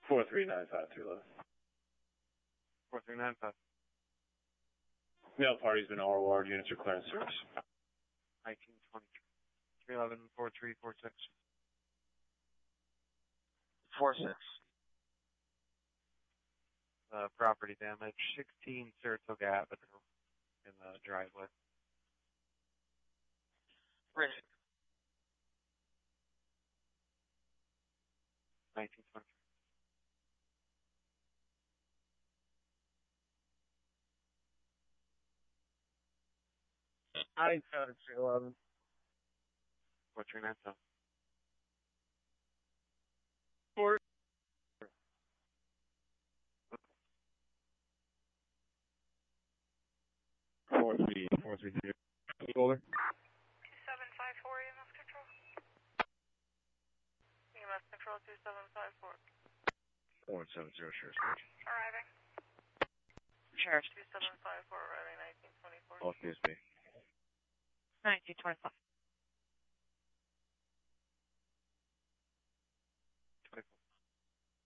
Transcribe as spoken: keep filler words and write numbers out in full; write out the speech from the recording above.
four three nine five three eleven. four three nine five. Mail party's been R ward. Units are clearance service. nineteen twenty-three. three eleven four three four six. Four six. Uh, property damage. sixteen Saratoga Avenue in the driveway. Risk. nineteen twenty-three. nine seven three eleven. four three nine seven. Four. Four three four three zero. Folder. two seven five four E M S control. E M S control two seven five four. One seven zero Sheriff's Station. Arriving. Sheriff. two seven five four arriving nineteen twenty-four. All P S B. nineteen twenty-five.